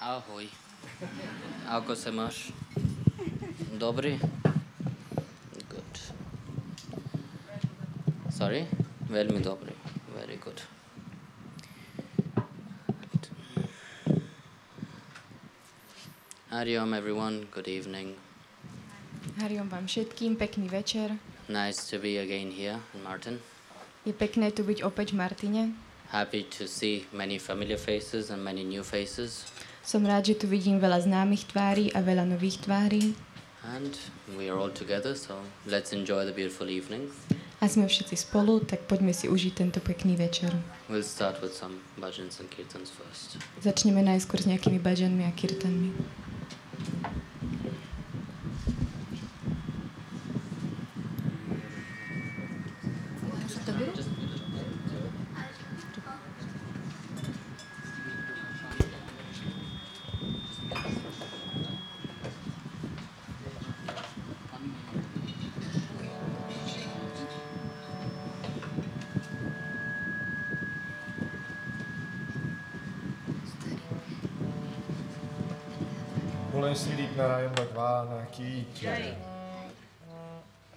Ahoj. Ako sa máš? Dobrý? Good. Sorry? Veľmi dobrý. Very good. Hariom everyone, good evening. Hariom vám všetkým, pekný večer. Nice to be again here in Martin. Je pekné tu byť opäť v Martine. Happy to see many familiar faces and many new faces. Som rád, že tu vidím veľa známych tvári a veľa nových tvári. And we are all together, so let's enjoy the beautiful evening. A sme všetci spolu, tak poďme si užiť tento pekný večer. We'll start with some bhajans and kirtans first. Začneme najskôr s nejakými bhajanmi a kirtanmi. बोले श्री नारायण भगवान की जय।